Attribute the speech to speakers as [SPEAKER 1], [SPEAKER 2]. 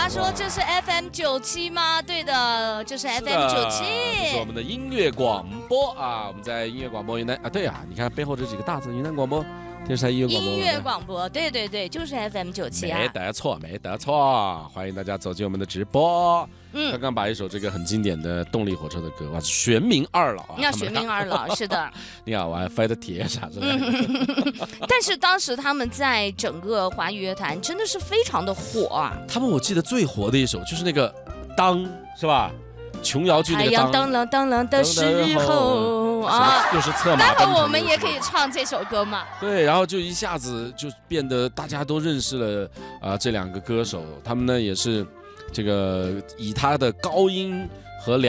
[SPEAKER 1] 他说这是 FM97吗？对的，这是 FM97，
[SPEAKER 2] 这是我们的音乐广播啊。我们在音乐广播云南啊，对啊，你看背后这几个大字，云南广播电视台音乐广播。
[SPEAKER 1] 音乐广播，对对对，就是 FM97啊。
[SPEAKER 2] 没得错，没得错，欢迎大家走进我们的直播。刚刚把一首这个很经典的动力火车的歌，哇，玄冥二老啊！
[SPEAKER 1] 你要玄冥二老是的，
[SPEAKER 2] 你看我还翻的帖啥之类的。
[SPEAKER 1] 但是当时他们在整个华语乐坛真的是非常的火啊。
[SPEAKER 2] 他们我记得最火的一首就是那个当，是吧？琼瑶剧那个当。
[SPEAKER 1] 太阳当啷当啷的时候啊，
[SPEAKER 2] 又是策马。
[SPEAKER 1] 待会我们也可以唱这首歌嘛。
[SPEAKER 2] 对，然后就一下子就变得大家都认识了这两个歌手，他们呢也是这个以他的高音和